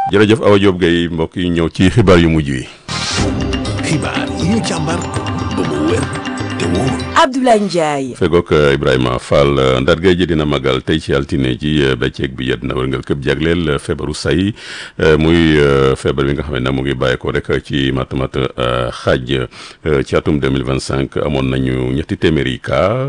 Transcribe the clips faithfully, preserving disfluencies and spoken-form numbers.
jërëjëf Awa Diop Gueye mbokk yi ñëw ci xibaar yu mujj yi. xibaar yi ñu càmbar ba mu wér te wóor. Abdoulaye Ndiaye. fegook Ibrahima Fall Ndar Géej dina magal tey ci altine ji bëccëg bi yet na wërngal këpp jagleel feebaru say muy feebar bi nga xam ne nag mu ngi bàyyeekoo rek ci mat-mat xaaj ci atum deux mille vingt cinq amoon nañu ñetti téeméeri cas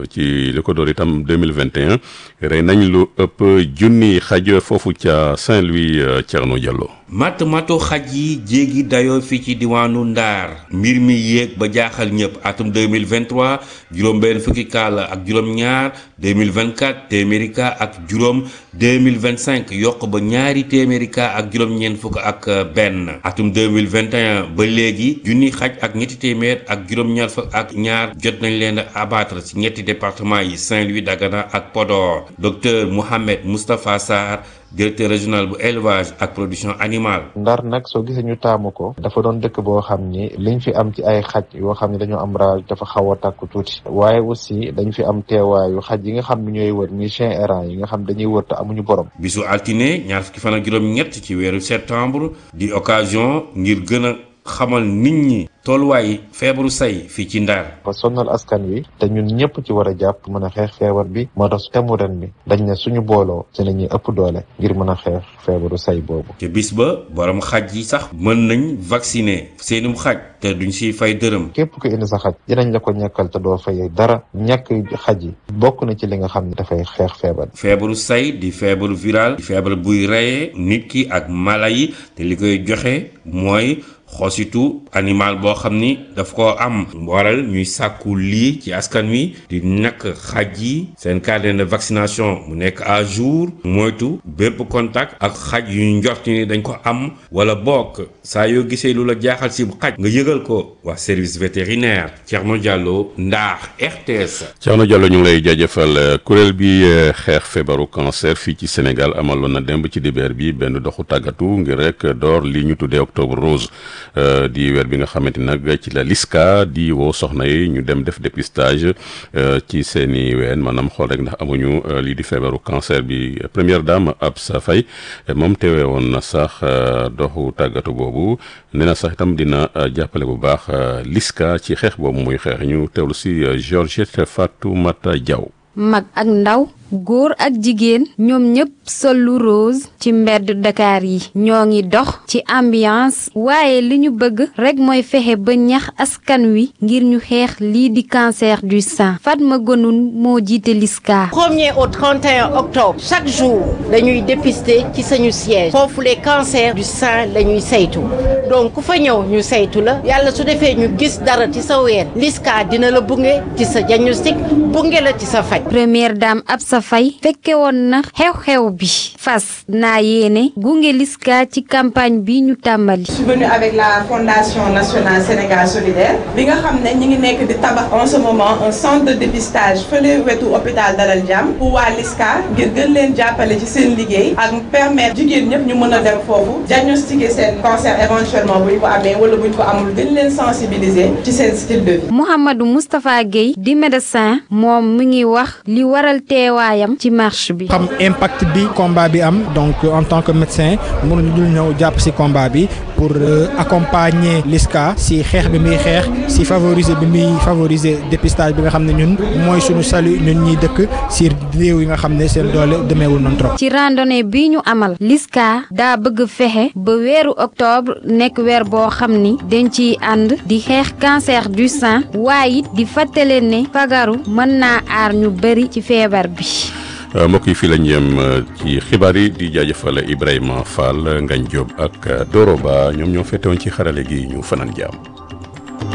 ci li ko door itam deux mille vingt et un rey nañ lu ëpp junni xaj foofu ca Saint-Louis Thierno Diallo. mat matu xaj yi jéegi dayoo fii ci diwaanu Ndar mbir mi yéeg ba jaaxal ñëpp atum deux mille vingt-trois juróom benn fukki cas la ak juróom ñaar deux mille vingt-quatre téeméeri cas ak juróom deux mille vingt-cinq yokk ba ñaari téeméeri cas ak juróom ñeent fukk ak benn atum deux mille vingt et un ba léegi junni xaj ak ñetti téeméer ak juróom ñaar fukk ak ñaar jot nañ leen a abattre ci ñetti département yi Saint-Louis Dagana ak Podor docteur Mohamed Moustapha Sarr directeur régional bu élevage ak production animale. Ndar nag soo gisee ñu taamu ko dafa doon dëkk boo xam ni liñ fi am ci ay xaj yoo xam ne dañoo am rage dafa xaw a takku tuuti waaye aussi dañ fi am teewaayu xaj yi nga xam ne ñooy wër muy chien errant yi nga xam dañuy wër te amuñu borom. bisu altine ñaar fukki fan ak juróom-ñett ci weeru septembre di occasion ngir gën a xamal nit ñi tolluwaay feebaru say fii ci Ndar. ba sonnal askan wi te ñun ñëpp ci war a jàpp mën a xeex feebar bi moo tax temu ren bi dañ ne suñu booloo ci la ñuy ëpp doole ngir mën a xeex feebaru say boobu. te bis ba borom xaj yi sax mën nañ vacciner seenum xaj te duñ siy fay dërëm. képp ku indi sa xaj dinañ la ko ñàkkal te doo fay dara ñàkk xaj yi bokk na ci li nga xam ne dafay xeex feebar. feebaru say di feebaru viral di feebar buy reyee nit ki ak mala yi te li koy joxe mooy xositu animal boo xam ni daf ko am waral ñuy sàkku lii ci askan wi di nakk xaj yi seen carnet de vaccination mu nekk à jour moytu bépp contact ak xaj yu ñu njort ni dañ ko am wala bokk saa yoo gisee lu la jaaxal ci xaj nga yëgal ko wax service vétérinaire Thierno Diallo Ndar R T S. Thierno Diallo ñu ngi lay jaajëfal kuréel bi xeex feebaru cancer fii ci Sénégal amaloon na démb ci dibeer bi benn doxu tàggatu ngir rek door li ñu tuddee octobre rose. Uh, di weer bi nga xamante nag ci la LISCA di woo soxna yi ñu dem def dépistage uh, ci seeni ween maanaam xool rek ndax amuñu uh, lii di feebaru cancer bi première dame Absa Faye moom teewee woon na sax uh, doxu tàggatu boobu nee na sax itam dina uh, jàppale bu baax uh, LISCA ci xeex boobu muy xeex ñu teewlu si uh, Georgette Fatoumata Diaw. mag ak ndaw góor ak jigéen ñoom ñëpp sol lu rose ci mbedd Dakar yi ñoo ngi dox ci ambiance waaye li ñu bëgg rek mooy fexe ba ñax askan wi ngir ñu xeex lii di cancer du sein Fatma Gonoun moo jiite LISCA. premier au trente et un octobre chaque jour dañuy dépister ci sañu siège foofu les cancers du sein la ñuy saytu donc ku fa ñëw ñu saytu la yàlla su defee ñu gis dara ci sa ween LISCA dina la bunge ci sa diagnostic bunge la ci sa faj. première dame Absa Faye fekke woon na xew-xew bi fas naa yéene gunge LISCA ci campagne bi ñu tàmbali. je suis venue avec la fondation nationale Sénégal solidaire bi nga xam ne ñi ngi nekk di tabax en ce moment un centre de dépistage fële wetu hôpital Dalal Jàmm pour waa LISCA ngir gën leen jàppale ci seen liggéey ak permettre jigéen ñëpp ñu mën a dem foofu diagnostiquer seen cancer éventuellement bu ñu ko amee wala bu ñu ko amul gën leen sensibiliser ci seen style de vie. Mouhamadou Moustapha Gueye di médecin moom mi ngi wax li waral teewaayam ci marche bi. xam impact bi combat bi am donc en tant que médecin mënuñu dul ñëw jàpp ci combat bi pour euh, accompagner LISCA ci xeex bi muy xeex ci favoriser bi muy favoriser dépistage bi nga xam ne ñun mooy suñu salut ñun ñuy dëkk ci réew yi nga xam ne seen doole demeewul noonu trop. ci randonnée bi ñu amal LISCA daa bëgg fexe ba weeru octobre nekk weer boo xam ni dañ ciy ànd di xeex cancer du sein waaye it di fàttale ne fagaru mën naa aar ñu bari ci feebar bi. mbokk yi fii lañ yem ci xibaar yi di jaajëfal Ibrahima Fall Ngagne Diop ak Doro Ba ñoom ñoo fete woon ci xarale gi ñu fanaan jaam.